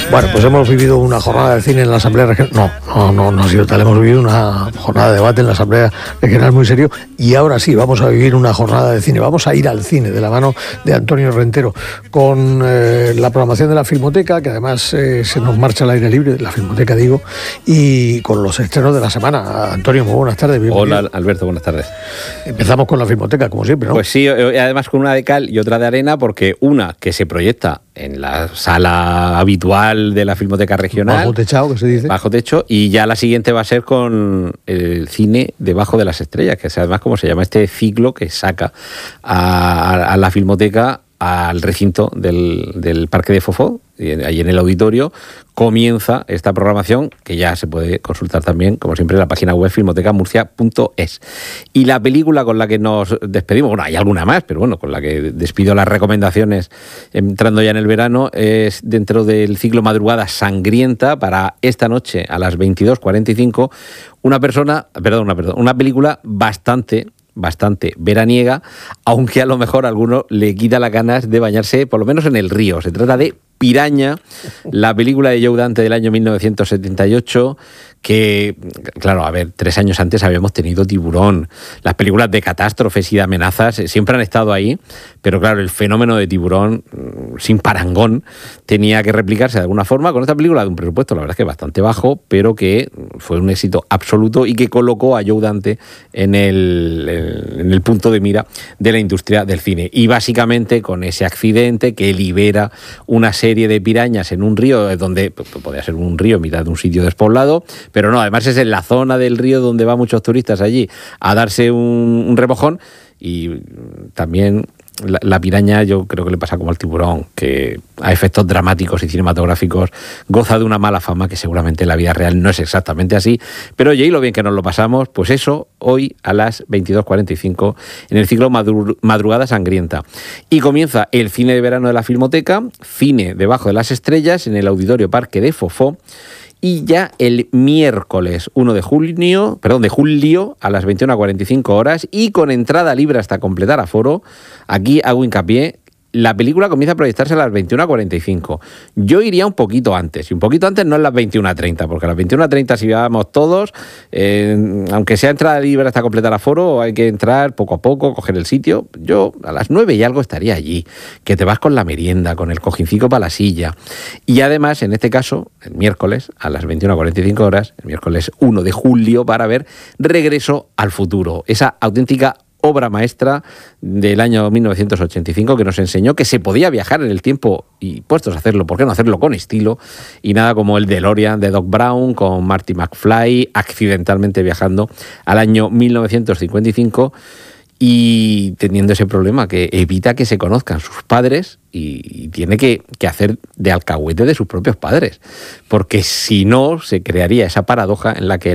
Bueno, pues hemos vivido una jornada de cine en la Asamblea Regional. No ha sido tal. Hemos vivido una jornada de debate en la Asamblea Regional muy serio. Y ahora sí, vamos a vivir una jornada de cine. Vamos a ir al cine de la mano de Antonio Rentero con la programación de la Filmoteca, que además se nos marcha al aire libre, la Filmoteca digo, y con los estrenos de la semana. Antonio, muy buenas tardes. Bienvenido. Hola, Alberto, buenas tardes. Empezamos con la Filmoteca, como siempre, ¿no? Pues sí, además con una de cal y otra de arena, porque una que se proyecta en la sala habitual de la Filmoteca Regional. Bajo techado, que se dice. Bajo techo, y ya la siguiente va a ser con el cine debajo de las estrellas, que es además como se llama este ciclo que saca a la Filmoteca al recinto del Parque de Fofó, y ahí en el auditorio comienza esta programación, que ya se puede consultar también, como siempre, en la página web filmotecamurcia.es. Y la película con la que nos despedimos, bueno, hay alguna más, pero bueno, con la que despido las recomendaciones entrando ya en el verano, es dentro del ciclo Madrugada Sangrienta, para esta noche a las 22:45, una película bastante veraniega, aunque a lo mejor a alguno le quita las ganas de bañarse, por lo menos en el río. Se trata de Piraña, la película de Joe Dante del año 1978, que, claro, a ver, 3 años antes habíamos tenido Tiburón. Las películas de catástrofes y de amenazas siempre han estado ahí, pero claro, el fenómeno de Tiburón, sin parangón, tenía que replicarse de alguna forma con esta película de un presupuesto, la verdad es que bastante bajo, pero que fue un éxito absoluto y que colocó a Joe Dante en el punto de mira de la industria del cine. Y básicamente con ese accidente que libera una serie de pirañas en un río, donde podría ser un río en mitad de un sitio despoblado, pero no, además es en la zona del río donde van muchos turistas allí a darse un remojón. Y también la piraña, yo creo que le pasa como al tiburón, que a efectos dramáticos y cinematográficos goza de una mala fama que seguramente en la vida real no es exactamente así. Pero oye, y lo bien que nos lo pasamos, pues eso, hoy a las 22:45 en el ciclo Madrugada Sangrienta. Y comienza el cine de verano de la Filmoteca, cine debajo de las estrellas en el Auditorio Parque de Fofó. Y ya el miércoles 1 de julio a las 21:45 horas, y con entrada libre hasta completar aforo, aquí hago hincapié, la película comienza a proyectarse a las 21:45. Yo iría un poquito antes, y un poquito antes no es las 21:30, porque a las 21:30 si vamos todos, aunque sea entrada libre hasta completar aforo, hay que entrar poco a poco, coger el sitio. Yo a las 9 y algo estaría allí, que te vas con la merienda, con el cojincico para la silla. Y además, en este caso, el miércoles a las 21:45 horas, el miércoles 1 de julio, para ver Regreso al Futuro, esa auténtica obra maestra del año 1985 que nos enseñó que se podía viajar en el tiempo, y puestos a hacerlo, ¿por qué no hacerlo con estilo? Y nada como el DeLorean de Doc Brown con Marty McFly accidentalmente viajando al año 1955 y teniendo ese problema que evita que se conozcan sus padres, y tiene que hacer de alcahuete de sus propios padres, porque si no se crearía esa paradoja en la que